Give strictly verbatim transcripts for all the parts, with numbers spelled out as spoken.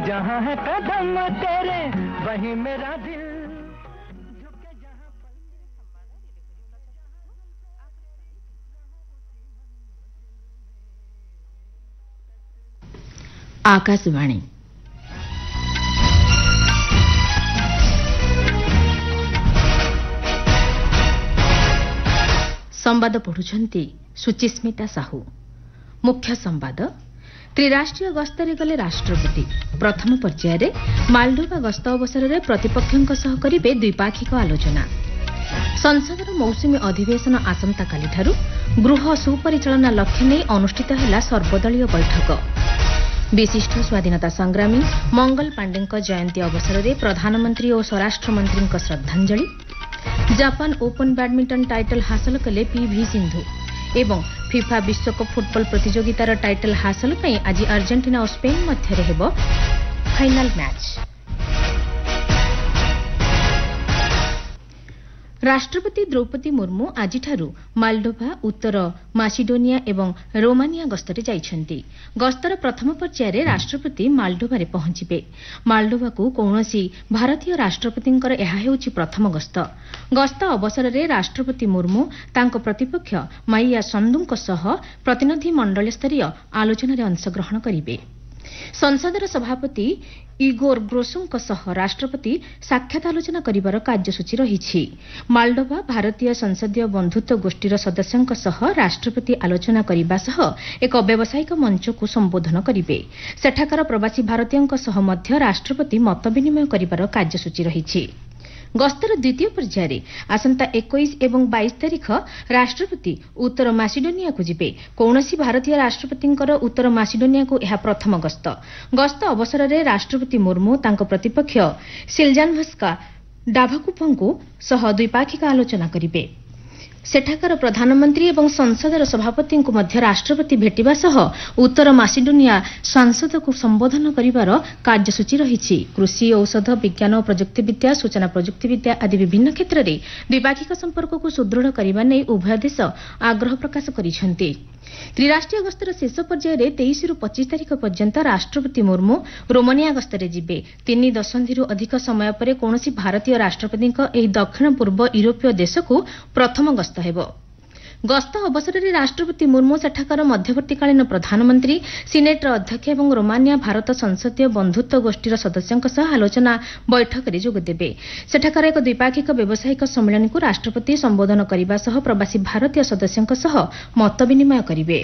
जहाँ है कदम तेरे वहीं मेरा दिल झुके जहाँ आकाशवाणी संवाद पढ़ुछंती सुचिस्मिता साहू। मुख्य संवाद त्रिराष्ट्रीय गस्तरे गले राष्ट्रपति प्रथम पर्यायर मालडोवा गस्त अवसर में प्रतिपक्षों सह करिबे द्विपाक्षिक आलोचना। संसदर मौसुमी अधिवेशन आसंता कालिठारु गृह सुपरिचालना लक्ष्य नहीं अनुष्ठित है सर्वदलीय बैठक। विशिष्ट स्वाधीनता संग्रामी मंगल पांडे जयंती अवसर में प्रधानमंत्री और स्वराष्ट्र मंत्री श्रद्धांजलि। जापान ओपन बैडमिंटन टाइटल हासिल कले पीवी सिंधु एवं फिफा विश्वकप फुटबॉल प्रतियोगितार टाइटल हासिल पई आज अर्जेंटीना और स्पेन मध्य हेबो फाइनल मैच। राष्ट्रपति द्रौपदी मुर्मू आजिठारु मालडोभा उत्तर मासिडोनिया एवं रोमानिया गस्तरे जाइछंती। गस्तर प्रथम पर्यायर राष्ट्रपति मालडोभारे पहुंचिबे। मालडोभा को कौनसी भारतीय राष्ट्रपतिंकर एहा हेउछि प्रथम गस्त। गस्त अवसर में राष्ट्रपति मुर्मू तांको प्रतिपक्ष माइया संदुंक सह प्रतिनिधि मंडल स्तरीय आलोचना रे अंशग्रहण करिबे। संसदर सभापति इगोर ग्रोसोंक सह राष्ट्रपति साक्षात आलोचना करिबार कार्यसूची रहिछि। मालडोभा भारतीय संसदीय बंधुत्व गोष्ठीर सदस्यंक सह राष्ट्रपति आलोचना करिबा सह एक व्यावसायिक मंच को संबोधन करिबे। सेठाकार प्रवासी भारतीयंक सह मध्य राष्ट्रपति मत विनिमय करिबार कार्यसूची रहिछि। गस्तर द्वितीय पर्यायर आसंता इक्कीस एवं बाईस तारीख राष्ट्रपति उत्तर मासिडोनिया को जिबे। कौनसी भारतीय राष्ट्रपतिंकर उत्तर मासिडोनिया को यह प्रथम गस्त। गस्त अवसर में राष्ट्रपति मुर्मू तांको प्रतिपक्ष सिल्जानभस्का डाभाकुपंको सह द्विपाक्षिक आलोचना करिबे। सेठाकार प्रधानमंत्री एवं संसदर सभापति को मध्य राष्ट्रपति भेटिबा सह उत्तर मासिडोनिया सांसद को संबोधन करिबार कार्यसूची रहिछि। कृषि औषध विज्ञान और प्रजुक्तिविद्या सूचना प्रजुक्तिविद्या आदि विभिन्न क्षेत्र में द्विपाक्षिक संपर्क को सुदृढ़ करने नहीं उभय देश आग्रह प्रकाश करिसेंति। त्रिराष्ट्रीय गस्तर शेष पर्यायर तेईस रु पच्चीस तारीख पर्यंत राष्ट्रपति मुर्मू रोमानिया गस्तरे जिबे। तीन दशंधि अधिक समय पर कौनसी भारतीय राष्ट्रपति एही दक्षिण पूर्व यूरोपीय देश को प्रथम गस्त हेबो। गस्त अवसर में राष्ट्रपति मुर्मू सेठाकार मध्यवर्तीकालीन प्रधानमंत्री सिनेटर अध्यक्ष एवं रोमानिया भारत संसदीय बंधुत्व गोष्ठीर सदस्यों सह आलोचना बैठक में जोगदेबे। सेठाकार एक द्विपाक्षिक व्यावसायिक सम्मेलन को राष्ट्रपति संबोधन करने सह प्रवासी भारतीय सदस्यों सह मत विनिमय करिबे।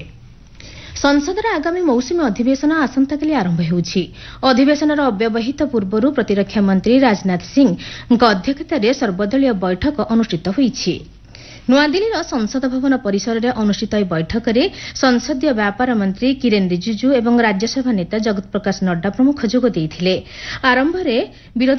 संसदर आगामी मौसुमी अधिवेशन आसंताकाली आरंभ होउछि। अधिवेशनर अव्यवहित पूर्वरु प्रतिरक्षा मंत्री राजनाथ सिंह अध्यक्षतार सर्वदलीय बैठक अनुष्ठित होइछि। नुआदिल्लीर संसद भवन परिसर में अनुष्ठित बैठक में संसदीय व्यापार मंत्री किरेन रिजिजू एवं राज्यसभा नेता जगत प्रकाश नड्डा प्रमुख जोग देइथिले। आरंभ में विरोधी